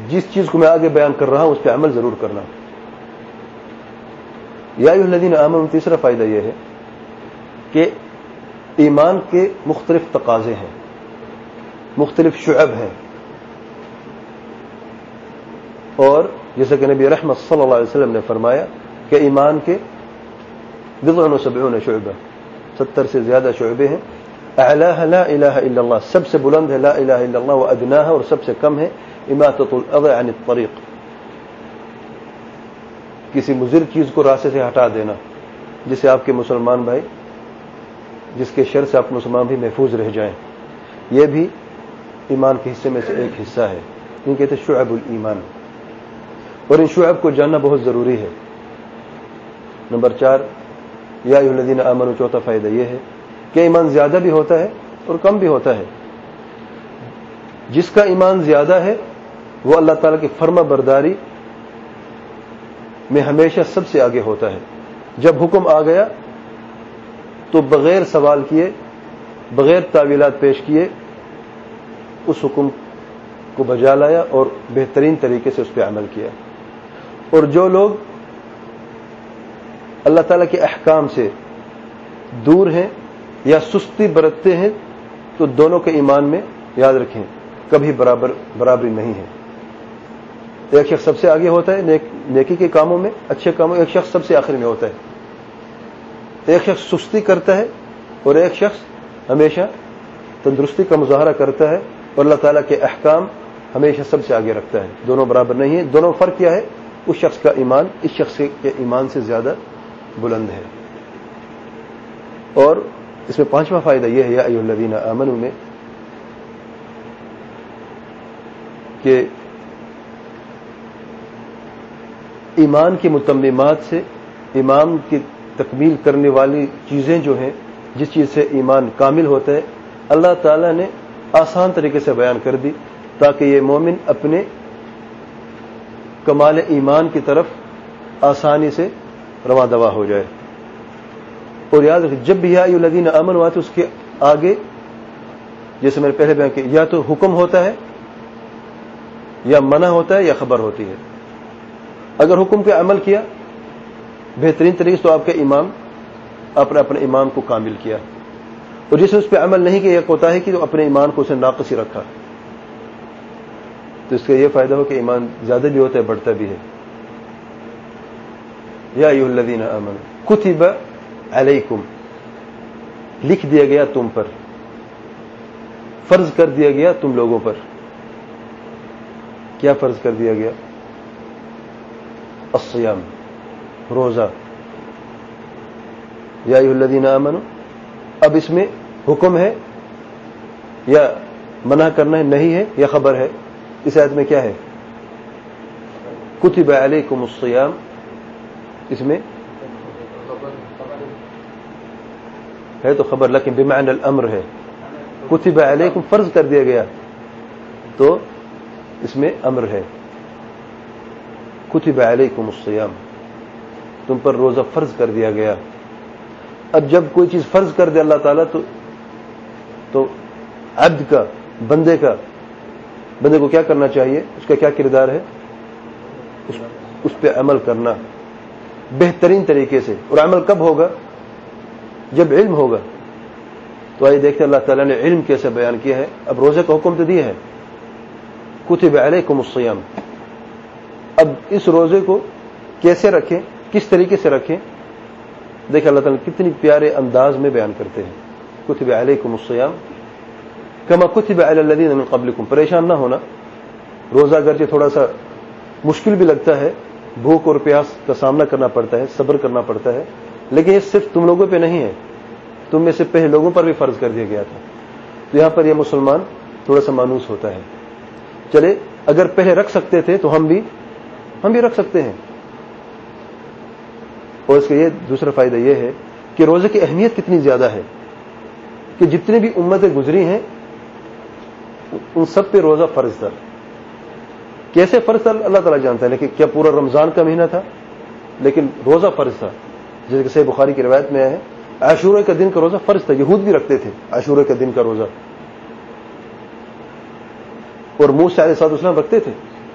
جس چیز کو میں آگے بیان کر رہا ہوں اس پہ عمل ضرور کرنا. یا ایھا الذین آمنوا تیسرا فائدہ یہ ہے کہ ایمان کے مختلف تقاضے ہیں، مختلف شعب ہیں، اور جیسا کہ نبی رحمت صلی اللہ علیہ وسلم نے فرمایا کہ ایمان کے 70 شعبہ، 70 سے زیادہ شعبے ہیں. اعلاها لا الہ الا اللہ، سب سے بلند ہے لا الہ الا اللہ، وادناها، اور سب سے کم ہے اماطۃ الاذى عن الطریق، کسی مضر چیز کو راستے سے ہٹا دینا جسے آپ کے مسلمان بھائی، جس کے شر سے آپ مسلمان بھی محفوظ رہ جائیں. یہ بھی ایمان کے حصے میں سے ایک حصہ ہے. ان کہتے ہیں شعب الایمان، اور ان شعب کو جاننا بہت ضروری ہے. نمبر 4 یا ایھا الذین آمنوا، چوتھا فائدہ یہ ہے کہ ایمان زیادہ بھی ہوتا ہے اور کم بھی ہوتا ہے. جس کا ایمان زیادہ ہے وہ اللہ تعالیٰ کی فرما برداری میں ہمیشہ سب سے آگے ہوتا ہے. جب حکم آ گیا تو بغیر سوال کیے، بغیر تعویلات پیش کیے اس حکم کو بجا لایا اور بہترین طریقے سے اس پہ عمل کیا. اور جو لوگ اللہ تعالیٰ کے احکام سے دور ہیں یا سستی برتتے ہیں تو دونوں کے ایمان میں یاد رکھیں کبھی برابری نہیں ہے. ایک شخص سب سے آگے ہوتا ہے نیکی کے کاموں میں، اچھے کاموں، ایک شخص سب سے آخر میں ہوتا ہے. ایک شخص سستی کرتا ہے اور ایک شخص ہمیشہ تندرستی کا مظاہرہ کرتا ہے اور اللہ تعالیٰ کے احکام ہمیشہ سب سے آگے رکھتا ہے. دونوں برابر نہیں ہیں. دونوں فرق کیا ہے؟ اس شخص کا ایمان اس شخص کے ایمان سے زیادہ بلند ہے. اور اس میں 5واں فائدہ یہ ہے یا ایھا الذین آمنوا میں کہ ایمان کی متممات سے، ایمان کی تکمیل کرنے والی چیزیں جو ہیں، جس چیز سے ایمان کامل ہوتا ہے، اللہ تعالیٰ نے آسان طریقے سے بیان کر دی تاکہ یہ مومن اپنے کمال ایمان کی طرف آسانی سے رواں دوا ہو جائے. اور یاد رکھیں جب بھی یا ایھا الذین آمنوا آتے اس کے آگے جیسے میں نے پہلے بیان کیا، یا تو حکم ہوتا ہے یا منع ہوتا ہے یا خبر ہوتی ہے. اگر حکم پہ عمل کیا بہترین طریقے سے تو آپ کا ایمان، آپ نے اپنے ایمان کو کامل کیا، اور جس نے اس پہ عمل نہیں کیا یا کوتاہی کی تو اپنے ایمان کو اسے ناقص ہی رکھا. تو اس کا یہ فائدہ ہو کہ ایمان زیادہ بھی ہوتا ہے، بڑھتا بھی ہے. یا ایھا الذین آمنوا کتب علیکم، لکھ دیا گیا تم پر، فرض کر دیا گیا تم لوگوں پر. کیا فرض کر دیا گیا؟ الصیام، روزہ. یا ایھا الذین آمنوا، اب اس میں حکم ہے یا منع کرنا ہے، نہیں ہے یا خبر ہے؟ اس آیت میں کیا ہے؟ کتب علیکم الصیام، اس میں ہے تو خبر لیکن بمعنی الامر ہے. کتب علیکم فرض کر دیا گیا تو اس میں امر ہے. کتب علیکم الصیام، تم پر روزہ فرض کر دیا گیا. اب جب کوئی چیز فرض کر دے اللہ تعالیٰ تو عبد کا، بندے کو کیا کرنا چاہیے؟ اس کا کیا کردار ہے؟ اس پہ عمل کرنا بہترین طریقے سے. اور عمل کب ہوگا؟ جب علم ہوگا. تو آئیے دیکھتے ہیں اللہ تعالیٰ نے علم کیسے بیان کیا ہے. اب روزے کا حکم تو دیا ہے، کتب علیکم الصیام. اب اس روزے کو کیسے رکھیں، کس طریقے سے رکھیں؟ دیکھیں اللہ تعالیٰ کتنی پیارے انداز میں بیان کرتے ہیں. کتب علیکم الصیام کما کتب علی الذین من قبلکم. پریشان نہ ہونا، روزہ اگرچہ تھوڑا سا مشکل بھی لگتا ہے، بھوک اور پیاس کا سامنا کرنا پڑتا ہے، صبر کرنا پڑتا ہے، لیکن یہ صرف تم لوگوں پہ نہیں ہے، تم میں سے پہلے لوگوں پر بھی فرض کر دیا گیا تھا. تو یہاں پر یہ مسلمان تھوڑا سا مانوس ہوتا ہے. چلے اگر پہلے رکھ سکتے تھے تو ہم بھی رکھ سکتے ہیں. اور اس کا یہ دوسرا فائدہ یہ ہے کہ روزے کی اہمیت کتنی زیادہ ہے کہ جتنی بھی امتیں گزری ہیں ان سب پہ روزہ فرض تھا. کیسے فرض تھا اللہ تعالیٰ جانتا ہے، لیکن کیا پورا رمضان کا مہینہ تھا؟ لیکن روزہ فرض تھا. جیسے کہ صحیح بخاری کی روایت میں ہے عاشورہ کا دن کا روزہ فرض تھا. یہود بھی رکھتے تھے عاشورہ کے دن کا روزہ، اور موسیٰ علیہ السلام رکھتے تھے.